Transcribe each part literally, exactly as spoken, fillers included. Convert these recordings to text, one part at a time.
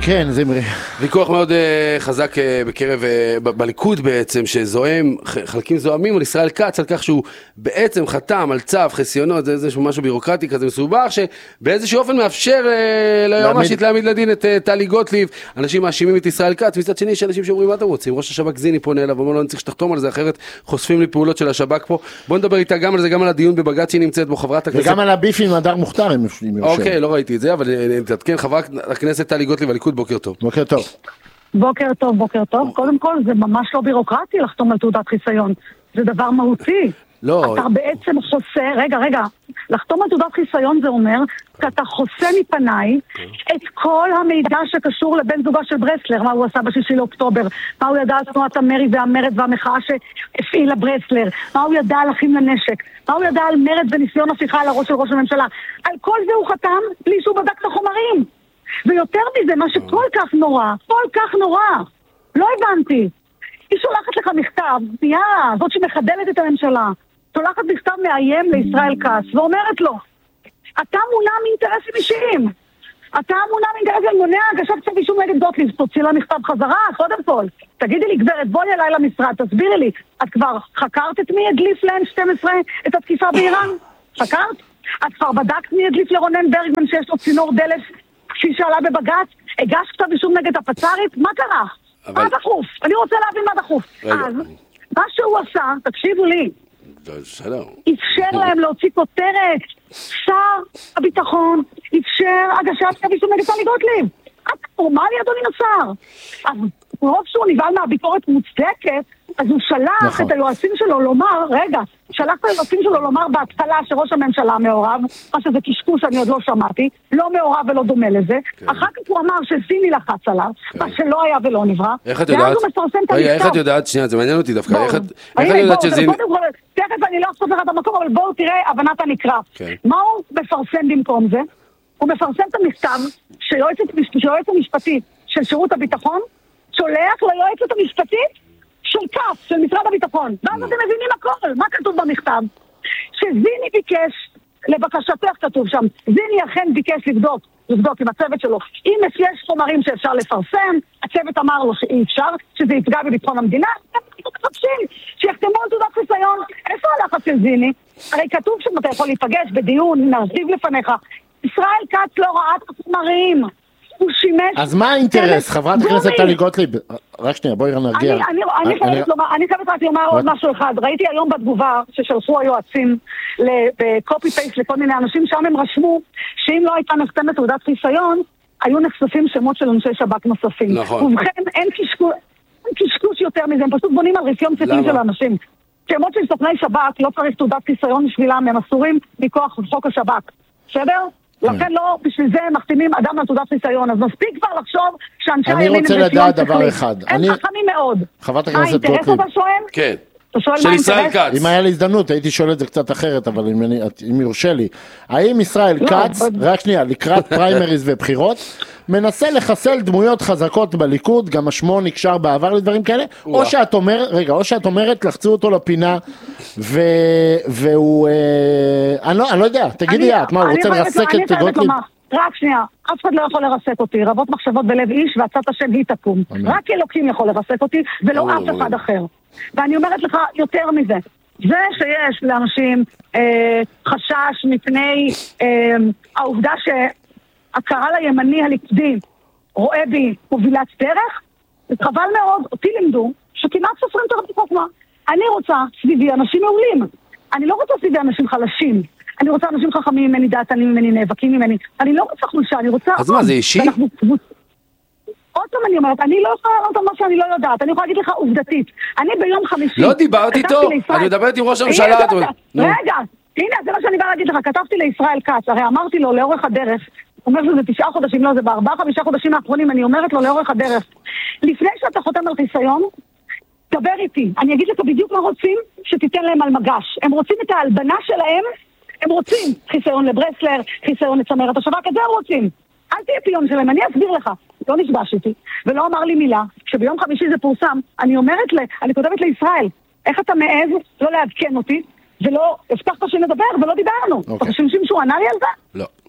כן, זה ויכוח מאוד uh, חזק uh, בקרב, uh, ב- בליכוד בעצם, שזוהם, ח- חלקים זוהמים על ישראל כץ, על כך שהוא בעצם חתם על צו חסיונות, זה איזשהו משהו בירוקרטי כזה מסובך, שבאיזשהו אופן מאפשר uh, ליועמ"שית להעמיד לדין את uh, טלי גוטליב. אנשים מאשימים את ישראל כץ, מצד שני יש אנשים שאומרים מה אתם רוצים, ראש השב"כ זיני פונה אליו, ואומר לו אני צריך שתחתום על זה, אחרת חושפים לי פעולות של השב"כ פה. בוא נדבר איתה גם על זה, גם על הדיון בבג"ץ שהיא נמצאת בו, חברת הכנסת. וגם על הביף עם הדר מוכתר, אם יורשה. אוקיי, לא ראיתי את זה, אבל נתעדכן, חברת הכנסת טלי גוטליב, הליכוד, בוקר טוב. בוקר טוב. בוקר טוב, בוקר טוב. קודם כל, זה ממש לא בירוקרטי לחתום על תעודת חיסיון. זה דבר מהותי. לא. אתה בעצם חוסה, רגע, רגע, לחתום על תעודת חיסיון זה אומר, שאתה חוסה מפניי את כל המידע שקשור לבן זוגה של ברסלר, מה הוא עשה בשישי לאוקטובר, מה הוא ידע על תנועת המרי והמרד והמחאה שהפעילה ברסלר, מה הוא ידע על אחים לנשק, מה הוא ידע על מרד וניסיון הפיכה על הראש של ראש הממשלה. על כל זה הוא חתם בלי שהוא בדק את החומרים. ויותר מזה, מה שכל כך נורא, כל כך נורא, לא הבנתי. היא שולחת לך מכתב, יא, זאת שמחדלת את הממשלה, שולחת מכתב מאיים לישראל כץ, ואומרת לו, אתה מונע מאינטרסים אישיים, אתה מונע מאינטרסים, מונע הגשת כתב אישום נגד גוטליב, תוציא לה מכתב חזרה, קודם כל. תגידי לי, גברת, בואי אליי למשרד, תסבירי לי, את כבר חקרת את מי הדליף ל-אם שתים עשרה את התקיפה באיראן? חקרת? את כבר בדקת מי הדליף לרונן ברגמן שיש לו צינור דלף כפי שעלה בבג"ץ? הגש כתב אישום נגד הפצ"רית? מה קרה? אבל... מה דחוף? אני רוצה להבין מה דחוף. אז, מה שהוא עשה, תקשיבו לי, אפשר להם להוציא כותרת, שר הביטחון אפשר הגשת כתב אישום נגד טלי גוטליב. את פורמלי, אדוני השר. אז רוב שהוא נבהל מהביקורת מוצדקת, אז הוא שלח נכון. את היועצים שלו לומר, רגע, שלח את היועצים שלו לומר בהתחלה שראש הממשלה מעורב, מה שזה קשקוש שאני עוד לא שמעתי, לא מעורב ולא דומה לזה, כן. אחר כך הוא אמר שזיני לחץ עליו, כן. מה שלא היה ולא נברא, איך את יודעת? רגע, איך את יודעת? שנייה, זה מעניין אותי דווקא, איך את יודעת שזיני... תכף אני לא אספר לך במקום, אבל בואו תראה הבנת הנקרא. כן. מה הוא מפרסם במקום זה? הוא מפרסם את המכתב שיועץ המשפטי של שירות הביטחון שולח ליועצת המשפטית של כף, של משרד הביטחון. ואז אתם מבינים הכל. מה כתוב במכתב? שזיני ביקש, לבקשתך כתוב שם, זיני אכן ביקש לבדוק, לבדוק עם הצוות שלו. אם יש חומרים שאפשר לפרסם, הצוות אמר לו שאי אפשר, שזה יפגע בביטחון המדינה, אתם מבקשים שיחתמו על תעודת חיסיון. איפה הלחץ של זיני? הרי כתוב שאתה יכול להיפגש בדיון, נרחיב לפניך. ישראל כץ לא ראה את החומרים. אז מה האינטרס, חברת הכנסת טלי גוטליב? רק שנייה, בואי נרגיע. אני חייבת רק לומר עוד משהו אחד. ראיתי היום בתגובה ששלחו היועצים בקופי פייסט לכל מיני אנשים, שם הם רשמו שאם לא הייתה נחתמת תעודת חיסיון, היו נחשפים שמות של אנשי שב"כ נוספים. ובכן, אין קשקוש יותר מזה, הם פשוט בונים על רפיון ציפים של האנשים. שמות של סוכני שב"כ לא צריך תעודת חיסיון בשבילם, הם אסורים מכוח חוק השב"כ. בסדר? לכן לא, בשביל זה מחתימים אדם על תעודת חיסיון, אז מספיק כבר לחשוב שאנשי הימין... אני רוצה לדעת דבר אחד. הם חכמים מאוד. חברת הכנסת גוטליב. האינטרס אתה שואל? כן. של ישראל כץ. אם היה לי הזדמנות, הייתי שואל את זה קצת אחרת, אבל אם יורשה לי. האם ישראל כץ, רק שנייה, לקראת פריימריז ובחירות, מנסה לחסל דמויות חזקות בליכוד, גם השמו נקשר בעבר לדברים כאלה, או שאת אומרת, רגע, או שאת אומרת, לחצו אותו לפינה, והוא, אני לא יודע, תגידי את, מה, הוא רוצה לרסק את גוטליב? רק שנייה, אף אחד לא יכול לרסק אותי, רבות מחשבות בלב איש, ועצת השם היא תקום. רק אלוקים יכול לרסק אותי, ולא אף אחד אחר. ואני אומרת לך יותר מזה, זה שיש לאנשים אה, חשש מפני אה, העובדה שהקהל הימני הליכודי רואה בי מובילת דרך, זה חבל מאוד, אותי לימדו שכמעט סופרים תורת חוכמה. אני רוצה סביבי אנשים מעולים, אני לא רוצה סביבי אנשים חלשים, אני רוצה אנשים חכמים ממני, דעתנים ממני, נאבקים ממני, אני לא רוצה חולשה, אני רוצה... אז מה, זה אישי? עוד פעם אני אומרת, אני לא יכולה לענות על מה שאני לא יודעת, אני יכולה להגיד לך עובדתית. אני ביום חמישי... לא דיברתי איתו, אני מדברת עם ראש הממשלה. רגע, הנה, זה מה שאני באה להגיד לך, כתבתי לישראל כץ, הרי אמרתי לו לאורך הדרך, הוא אומר שזה תשעה חודשים, לא, זה בארבעה חמישה חודשים האחרונים, אני אומרת לו לאורך הדרך, לפני שאתה חותם על חיסיון, דבר איתי, אני אגיד לך בדיוק מה רוצים, שתיתן להם על מגש. הם רוצים את ההלבנה שלהם, הם רוצים חיסיון לברסלר, חיסיון לצמרת השב"כ, את זה הם רוצים. אל תהיה פיון שלהם, אני אסביר לך. לא נשבש איתי, ולא אמר לי מילה. כשביום חמישי זה פורסם, אני אומרת, לה, אני כותבת לישראל, איך אתה מעז לא לעדכן אותי, ולא הבטחת שנדבר, ולא דיברנו. אתה חושבים שהוא ענה לי על זה? לא.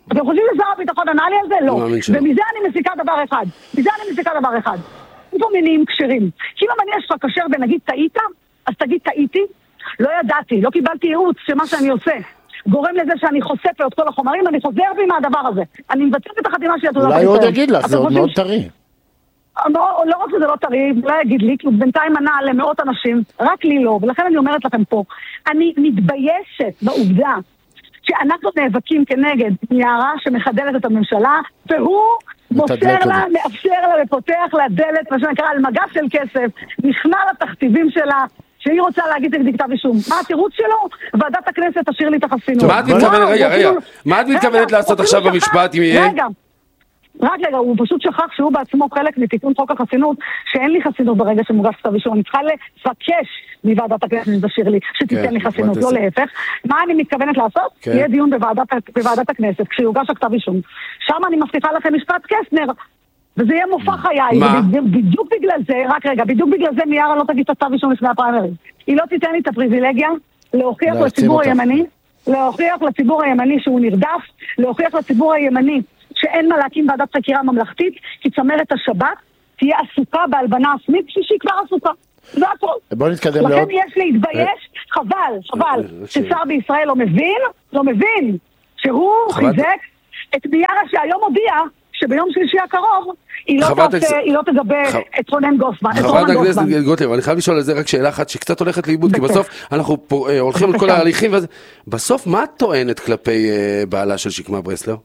אתם חושבים ששר הביטחון ענה לי על זה? לא. ומזה אני מסיקה דבר אחד. מזה אני מסיקה דבר אחד. אין פה מינים כשרים. כי אם המניע שלך כשר ונגיד טעית, אז תגיד טעיתי. לא ידעתי, לא קיבלתי ייעוץ שמה שאני עושה גורם לזה שאני חושף את כל החומרים, אני חוזר בי מהדבר הזה. אני מבצעת את החתימה של התעודת חיסיון. אולי עוד יגיד לך, זה עוד מאוד טרי. לא, לא רק שזה לא טרי, אולי יגיד לי, כי הוא בינתיים ענה למאות אנשים, רק לי לא, ולכן אני אומרת לכם פה, אני מתביישת בעובדה שאנחנו נאבקים כנגד ניערה שמחדלת את הממשלה, והוא מוסר לה, מאפשר לה ופותח לה דלת, מה שנקרא, על מגף של כסף, נכנע לתכתיבים שלה, שהיא רוצה להגיד נגדי כתב אישום. מה התירוץ שלו? ועדת הכנסת תשאיר לי את החסינות. מה את מתכוונת, רגע, רגע, מה את מתכוונת לעשות עכשיו במשפט אם יהיה? רגע, רק רגע, הוא פשוט שכח שהוא בעצמו חלק מתיקון חוק החסינות, שאין לי חסינות ברגע שמוגש כתב אישום. אני צריכה לבקש מוועדת הכנסת שתשאיר לי, שתיתן לי חסינות, לא להפך. מה אני מתכוונת לעשות? יהיה דיון בוועדת הכנסת, כשיוגש הכתב אישום. שם אני מבטיחה לכם משפט קסטנר, וזה יהיה מופע חיי. בדיוק בגלל זה, רק רגע, בדיוק בגלל זה מיארה לא תגיש את הכתב אישום לפני הפריימריז. היא לא תיתן לי את הפריבילגיה להוכיח לציבור הימני, להוכיח לציבור הימני שהוא נרדף, להוכיח לציבור הימני שאין מה להקים ועדת חקירה ממלכתית, כי צמרת השב"כ תהיה עסוקה בהלבנה עצמית, שהיא כבר עסוקה. זה הכל. בוא נתקדם לעוד. לכן יש להתבייש, חבל, חבל, ששר בישראל לא מבין, לא מבין, שהוא חיזק את מיארה שהיום הודיע, שביום שלישי הקרוב, היא לא תגבה את רונן גופמן. חברת הכנסת גוטליב, אני חייב לשאול על זה רק שאלה אחת שקצת הולכת לאיבוד, כי בסוף אנחנו הולכים על כל ההליכים, בסוף מה את טוענת כלפי בעלה של שקמה ברסלר?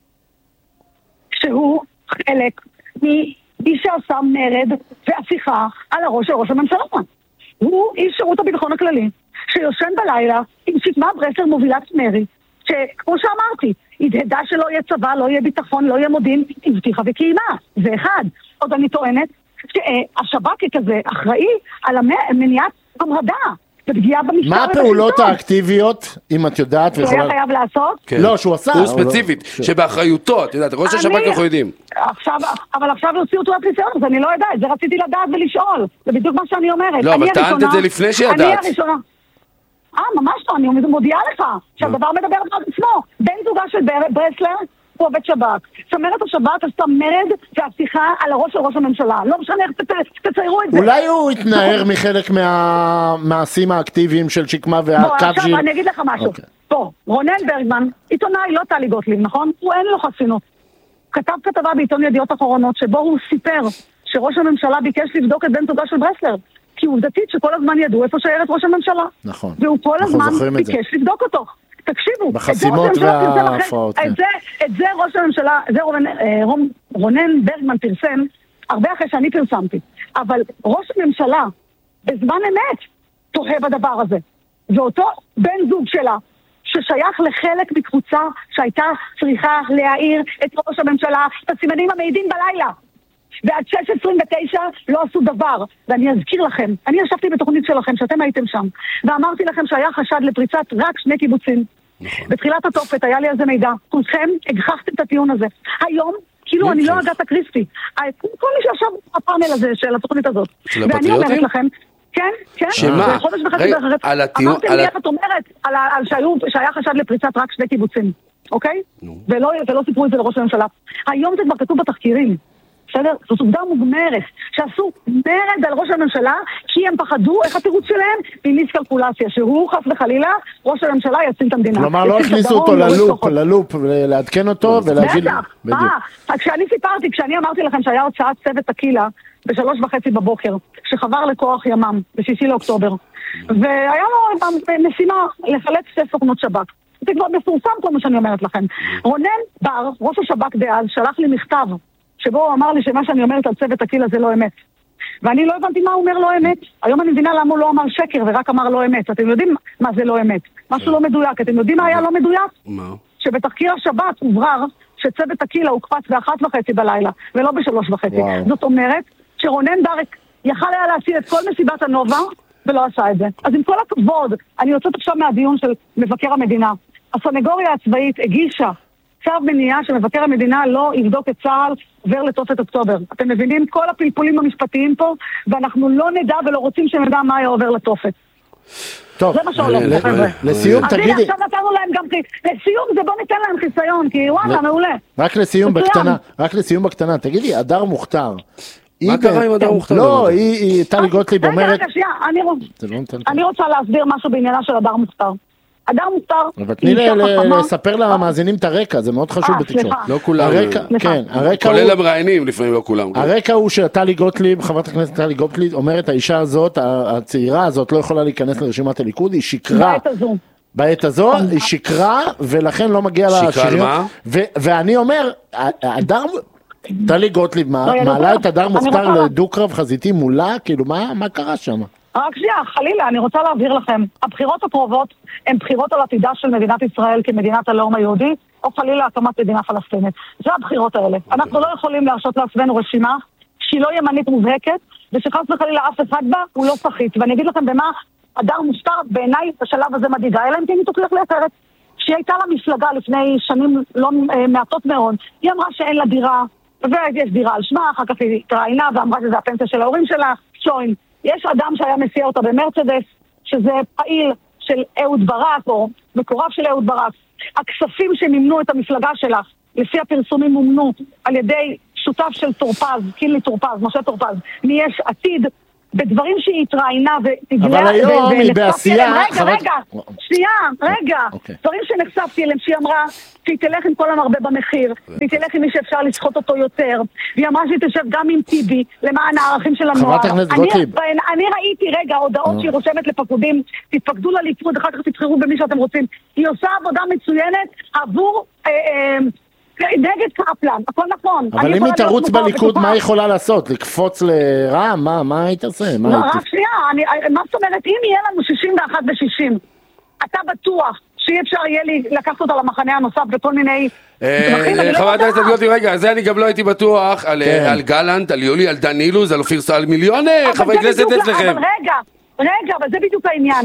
שהוא חלק ממי שעשה מרד והפיכה על הראש של ראש הממשלה. הוא איש שירות הביטחון הכללי, שיושן בלילה עם שקמה ברסלר מובילת מרי, שכמו שאמרתי, הדהדה שלא יהיה צבא, לא יהיה ביטחון, לא יהיה מודיעין, הבטיחה וקיימה. זה אחד. עוד אני טוענת שהשב"כ כזה אחראי על מניעת המרדה ופגיעה במשטר. מה הפעולות האקטיביות, אם את יודעת? הוא היה חייב לעשות? לא, שהוא עשה. הוא ספציפית, שבאחריותו, את יודעת, ראש השב"כ אנחנו יודעים. אבל עכשיו להוציא אותו לחיסיון, אז אני לא יודעת, זה רציתי לדעת ולשאול. זה בדיוק מה שאני אומרת. לא, אבל טענת את זה לפני שידעת. אני הראשונה. אה, ממש לא, אני מודיעה לך שהדבר מדבר על עצמו. בן זוגה של ברסלר הוא עובד שב"כ. צמרת השב"כ עשתה מרד והפתיחה על הראש של ראש הממשלה. לא משנה איך תציירו את זה. אולי הוא יתנער מחלק מהמעשים האקטיביים של שקמה והקו של... בוא, עכשיו אני אגיד לך משהו. פה, רונן ברגמן, עיתונאי, לא טלי גוטליב, נכון? הוא אין לו חסינות. כתב כתבה בעיתון ידיעות אחרונות שבו הוא סיפר שראש הממשלה ביקש לבדוק את בן זוגה של ברסלר. כי עובדתית שכל הזמן ידעו איפה שיירת ראש הממשלה. נכון. והוא כל הזמן ביקש לבדוק אותו. תקשיבו. בחסימות וההפרעות. את זה ראש הממשלה, זה רונן ברגמן פרסם, הרבה אחרי שאני פרסמתי. אבל ראש הממשלה, בזמן אמת, תוהה בדבר הזה. ואותו בן זוג שלה, ששייך לחלק מקבוצה שהייתה צריכה להעיר את ראש הממשלה, את הסימנים המעידים בלילה. ועד שש עשרים ותשע לא עשו דבר. ואני אזכיר לכם, אני ישבתי בתוכנית שלכם שאתם הייתם שם, ואמרתי לכם שהיה חשד לפריצת רק שני קיבוצים. נכון. בתחילת התופת היה לי על זה מידע. כולכם הגחכתם את הטיעון הזה. היום, כאילו אני לא אגתה קריסטי. כל מי שישב בפאנל הזה של התוכנית הזאת. ואני אומרת לכם, כן, כן. שמה? על הטיעון... אמרתם לי איך את אומרת על שהיה חשד לפריצת רק שני קיבוצים. אוקיי? ולא סיפרו את זה לראש הממשלה. היום זה כבר כתוב בתחקירים. בסדר? זאת עובדה מוגמרת, שעשו מרד על ראש הממשלה, כי הם פחדו, איך התירוץ שלהם? ממיסקלקולציה, שהוא חס וחלילה, ראש הממשלה יציל את המדינה. כלומר, לא הכניסו אותו ללופ, ללופ, לעדכן אותו ולהגיד... בטח, אה, כשאני סיפרתי, כשאני אמרתי לכם שהיה הוצאת צוות תקילה, בשלוש וחצי בבוקר, שחבר לכוח ימ"מ, בשישי לאוקטובר, והיה לו משימה לחלץ שתי סוכנות שב"כ. זה כבר מפורסם כל מה שאני אומרת לכם. רונן בר, ראש השב"כ דאז, שלח לי מכתב, שבו הוא אמר לי שמה שאני אומרת על צוות תקילה זה לא אמת. ואני לא הבנתי מה הוא אומר לא אמת. היום אני מבינה למה הוא לא אמר שקר ורק אמר לא אמת. אתם יודעים מה זה לא אמת. משהו לא מדויק. אתם יודעים מה היה לא מדויק? מה? שבתחקיר השבת הוברר שצוות תקילה הוקפץ באחת וחצי בלילה, ולא בשלוש וחצי. זאת אומרת שרונן ברק יכל היה להציל את כל מסיבת הנובה, ולא עשה את זה. אז עם כל הכבוד, אני יוצאת עכשיו מהדיון של מבקר המדינה. הסנגוריה הצבאית הגישה צו מניעה שמבקר המדינה לא יבדוק את צה"ל עובר לתופת אוקטובר. אתם מבינים? כל הפלפולים המשפטיים פה, ואנחנו לא נדע ולא רוצים שנדע מה היה עובר לתופת. טוב, זה מה שעולה. לסיום תגידי. אז הנה, עכשיו נתנו להם גם, לסיום זה בוא ניתן להם חיסיון, כי וואלה, מעולה. רק לסיום בקטנה, רק לסיום בקטנה, תגידי, הדר מוכתר. מה קרה עם הדר מוכתר? לא, היא, טלי גוטליב אומרת... רגע, רגע, שנייה, אני רוצה להסביר משהו בעניינה של הדר מוכתר. הדר מוכתר... אבל תני לספר למאזינים את הרקע, זה מאוד חשוב בתקשורת. לא כולם. כן, הרקע הוא... כולל המראיינים, לפעמים לא כולם. הרקע הוא שטלי גוטליב, חברת הכנסת טלי גוטליב, אומרת, האישה הזאת, הצעירה הזאת, לא יכולה להיכנס לרשימת הליכוד, היא שקרה. בעת הזו. בעת הזו, היא שקרה, ולכן לא מגיע לה... שקרה מה? ואני אומר, הדר... טלי גוטליב, מעלה את הדר מוכתר לדו-קרב חזיתי מולה, כאילו מה קרה שם? רק שנייה, חלילה, אני רוצה להבהיר לכם, הבחירות הקרובות הן בחירות על עתידה של מדינת ישראל כמדינת הלאום היהודי, או חלילה הקמת מדינה פלסטינית. זה הבחירות האלה. אנחנו לא יכולים להרשות לעצמנו רשימה שהיא לא ימנית מובהקת, ושחס וחלילה אף אחד בה הוא לא סחיט. ואני אגיד לכם במה הדר מוכתר בעיניי בשלב הזה מדאיגה, אלא אם כן היא תוכיח לי אחרת. שהיא הייתה לה מפלגה לפני שנים לא מעטות מאוד, היא אמרה שאין לה דירה, ויש דירה על שמה, אחר כך היא התראיינה ואמרה שזה הפנסיה של ההורים שלה, שוין. יש אדם שהיה מסיע אותה במרצדס, שזה פעיל של אהוד ברק, או מקורב של אהוד ברק. הכספים שמימנו את המפלגה שלה, לפי הפרסומים מומנו על ידי שותף של טורפז, קינלי טורפז, משה טורפז, מיש עתיד, בדברים שהיא התראיינה ותגלה... אבל היום היא בעשייה... רגע, רגע, שנייה, רגע. דברים שנחשפתי אליהם, שהיא אמרה שהיא תלך עם כל המרבה במחיר, והיא תלך עם מי שאפשר לשחוט אותו יותר, והיא אמרה שהיא תשב גם עם טיבי, למען הערכים של הנוער. חברת הכנסת גוטליב. אני ראיתי, רגע, הודעות שהיא רושמת לפקודים, תתפקדו לליכוד, אחר כך תבחרו במי שאתם רוצים. היא עושה עבודה מצוינת עבור... נגד קפלן, הכל נכון. אבל אם היא תרוץ בליכוד, מה היא יכולה לעשות? לקפוץ לרע"מ? מה, מה היא תעשה? לא, רק שנייה, מה זאת אומרת, אם יהיה לנו שישים ואחת ושישים, אתה בטוח שאי אפשר יהיה לי לקחת אותה למחנה הנוסף בכל מיני... חברת הכנסת גוטליב, רגע, זה אני גם לא הייתי בטוח על גלנט, על יולי, על דן אילוז, על אופיר סל, מיליון חברי כנסת אצלכם. אבל רגע, רגע, אבל זה בדיוק העניין.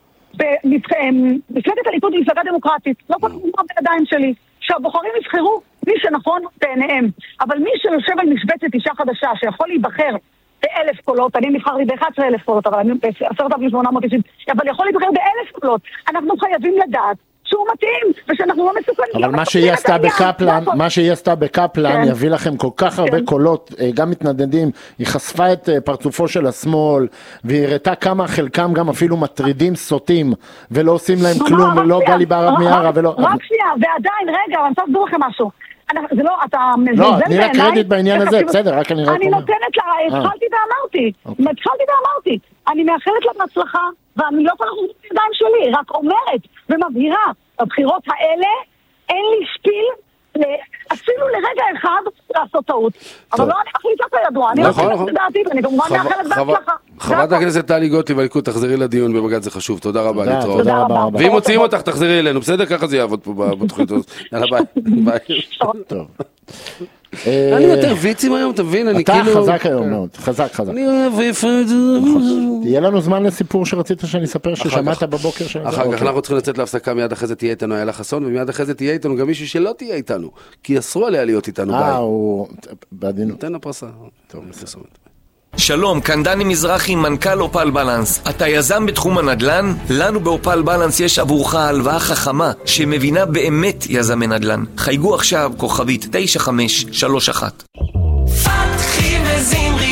מפלגת הליכוד היא מפלגה דמוקרטית, לא כל כך בידיים שלי. שהבוחרים יבחרו מי שנכון בעיניהם. אבל מי שיושב על משבצת אישה חדשה שיכול להיבחר באלף קולות, אני נבחרתי ב-אחד עשר אלף קולות, אבל אני ב-עשרת אלפים שמונה מאות תשעים, אבל יכול להיבחר באלף קולות. אנחנו חייבים לדעת שהוא מתאים, ושאנחנו לא מסוכנים. אבל מה שהיא עשתה בקפלן, מה שהיא עשתה בקפלן, יביא לכם כל כך הרבה קולות, גם מתנדדים, היא חשפה את פרצופו של השמאל, והיא הראתה כמה חלקם גם אפילו מטרידים סוטים, ולא עושים להם כלום, ולא גלי בערב מיארה, ולא... רק שנייה, ועדיין, רגע, אני רוצה לדבר לכם משהו. זה לא, אתה מזלזל בעיניי. לא, תני לה קרדיט בעניין הזה, בסדר, רק אני רק אומר. אני נותנת לה, התחלתי ואמרתי, התחלתי ואמרתי, אני מאחלת לה בהצלחה, ואני לא יכולה לחזור את הידיים שלי, רק אומרת ומבהירה, בבחירות האלה אין לי שפיל, אפילו לרגע אחד לעשות טעות. אבל לא אני מחליטה כידוע, אני לא חושבת לדעתי, ואני כמובן מאחלת בהצלחה. חברת הכנסת טלי גוטליב, הליכוד, תחזרי לדיון בבג"ץ, זה חשוב, תודה רבה, להתראות. תודה רבה. ואם מוציאים אותך, תחזרי אלינו, בסדר? ככה זה יעבוד פה בתוכנית הזאת. יאללה, ביי. טוב. אני יותר ויצים היום, תבין, אני כאילו... אתה חזק היום מאוד, חזק, חזק. אני אוהב איפה את זה. תהיה לנו זמן לסיפור שרצית שאני אספר ששמעת בבוקר של... אחר כך אנחנו צריכים לצאת להפסקה, מיד אחרי זה תהיה איתנו איילה חסון, ומיד אחרי זה תהיה איתנו גם מישהו שלא תהיה איתנו, כי אסרו עליה להיות איתנו. אה, הוא... בעדינות. תן לפרסה. טוב, בסדר. שלום, כאן דני מזרחי, מנכ"ל אופל בלנס. אתה יזם בתחום הנדל"ן? לנו באופל בלנס יש עבורך הלוואה חכמה שמבינה באמת יזמי נדל"ן. חייגו עכשיו כוכבית תשע חמש שלוש אחת. פתחי וזמרי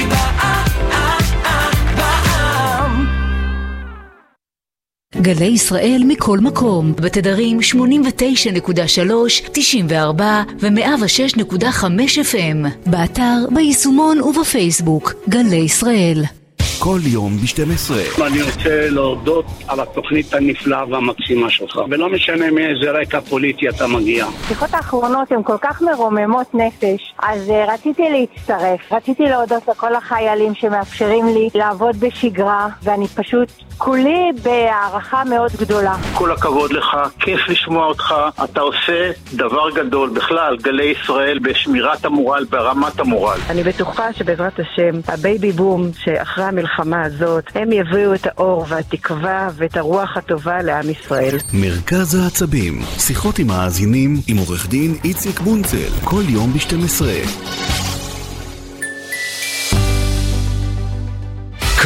בעם. גלי ישראל מכל מקום, בתדרים שמונים ותשע נקודה שלוש, תשעים וארבע ו-מאה ושש נקודה חמש אף אם, באתר, ביישומון ובפייסבוק, גלי ישראל. כל יום ב-שתים עשרה. אני רוצה להודות על התוכנית הנפלאה והמקסימה שלך, ולא משנה מאיזה רקע פוליטי אתה מגיע. השיחות האחרונות הן כל כך מרוממות נפש, אז uh, רציתי להצטרף. רציתי להודות לכל החיילים שמאפשרים לי לעבוד בשגרה, ואני פשוט כולי בהערכה מאוד גדולה. כל הכבוד לך, כיף לשמוע אותך, אתה עושה דבר גדול בכלל, גלי ישראל בשמירת המורל, ברמת המורל. אני בטוחה שבעזרת השם, הבייבי בום שאחרי המלחמה הזאת, הם יביאו את האור והתקווה ואת הרוח הטובה לעם ישראל. מרכז העצבים, שיחות עם האזינים, עם עורך דין איציק בונצל, כל יום ב-שתים עשרה.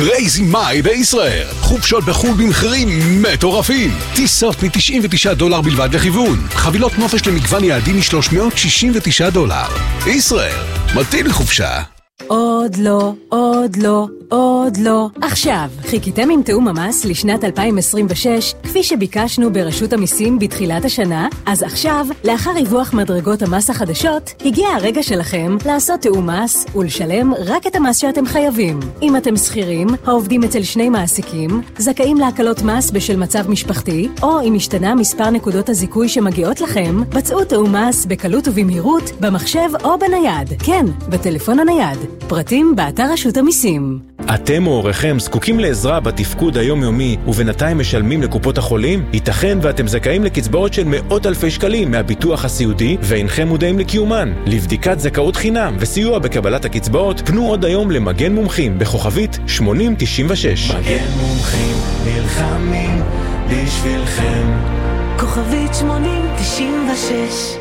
קרייזי מאי בישראל. חופשות בחול במחירים מטורפים. טיסות מ-תשעים ותשעה דולר בלבד לכיוון. חבילות נופש למגוון יעדים מ-שלוש מאות שישים ותשעה דולר. ישראל, מתאים לחופשה. עוד לא, עוד לא, עוד לא. עכשיו, חיכיתם עם תאום המס לשנת אלפיים עשרים ושש, כפי שביקשנו ברשות המיסים בתחילת השנה? אז עכשיו, לאחר ריווח מדרגות המס החדשות, הגיע הרגע שלכם לעשות תאום מס ולשלם רק את המס שאתם חייבים. אם אתם שכירים, העובדים אצל שני מעסיקים, זכאים להקלות מס בשל מצב משפחתי, או אם השתנה מספר נקודות הזיכוי שמגיעות לכם, בצעו תאום מס בקלות ובמהירות, במחשב או בנייד. כן, בטלפון הנייד. פרטים באתר רשות המיסים. אתם או הוריכם זקוקים לעזרה בתפקוד היומיומי ובינתיים משלמים לקופות החולים? ייתכן ואתם זכאים לקצבאות של מאות אלפי שקלים מהביטוח הסיעודי ואינכם מודעים לקיומן. לבדיקת זכאות חינם וסיוע בקבלת הקצבאות פנו עוד היום למגן מומחים בכוכבית שמונים תשעים ושש. מגן מומחים נלחמים בשבילכם. כוכבית שמונים תשעים ושש.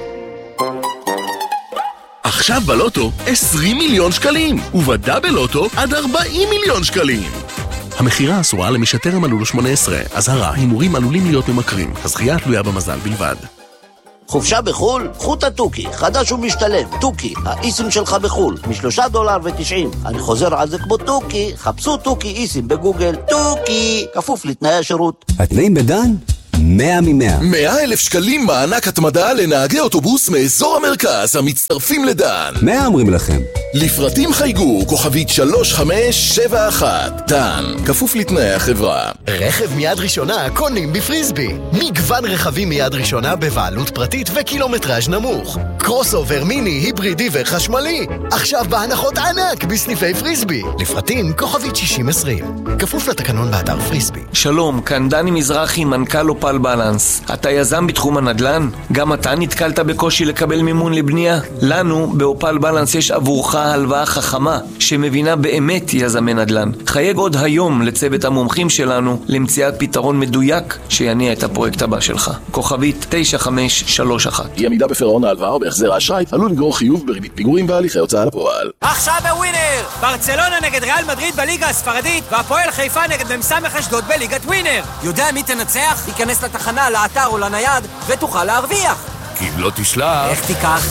עכשיו בלוטו עשרים מיליון שקלים, ובדאבל לוטו עד ארבעים מיליון שקלים. המחירה אסורה למי שטרם מלאו לו שמונה עשרה. אזהרה, הימורים עלולים להיות ממכרים. הזכייה תלויה במזל בלבד. חופשה בחול? קחו את התוכי, חדש ומשתלם. תוכי, האיסים שלך בחול, משלושה דולר ותשעים. אני חוזר על זה כמו תוכי, חפשו תוכי איסים בגוגל. תוכי, כפוף לתנאי השירות. התנאים בדן? מאה ממאה. מאה אלף שקלים מענק התמדה לנהגי אוטובוס מאזור המרכז המצטרפים לדן. מאה אומרים לכם. לפרטים חייגו כוכבית שלוש חמש שבע אחת. דן, כפוף לתנאי החברה. רכב מיד ראשונה קונים בפריסבי. מגוון רכבים מיד ראשונה בבעלות פרטית וקילומטראז' נמוך. קרוס אובר מיני, היברידי וחשמלי. עכשיו בהנחות ענק בסניפי פריסבי. לפרטים כוכבית שישים עשרים. כפוף לתקנון באתר פריסבי. שלום, כאן דני מזרחי, מנכ"ל אופל בלנס. אתה יזם בתחום הנדל"ן? גם אתה נתקלת בקושי לקבל מימון לבנייה? לנו באופל בלנס יש עבורך הלוואה חכמה שמבינה באמת יזמי נדל"ן. חייג עוד היום לצוות המומחים שלנו למציאת פתרון מדויק שיניע את הפרויקט הבא שלך. כוכבית תשע חמש שלוש אחת. אי עמידה בפירעון ההלוואה או בהחזר האשראי עלול לגרור חיוב בריבית פיגורים בהליכי הוצאה לפועל. עכשיו בווינר! ברצלונה נגד ריאל מדריד בליגה הספרדית, והפועל חיפה נגד מ"ס אשדוד בליגת ווינר. יודע מי תנצח? תיכנס לתחנה, לאתר או לנייד ותוכל להרוויח. כי אם לא תשלח... איך תיקח?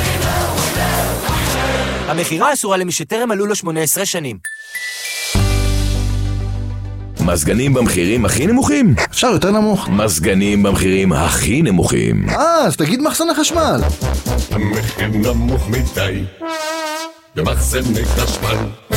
המחירה אסורה למי שטרם מלאו לו שמונה עשרה שנים. מזגנים במחירים הכי נמוכים? אפשר יותר נמוך. מזגנים במחירים הכי נמוכים. אה, אז תגיד מחסן החשמל. המחיר נמוך מדי במחסני חשמל.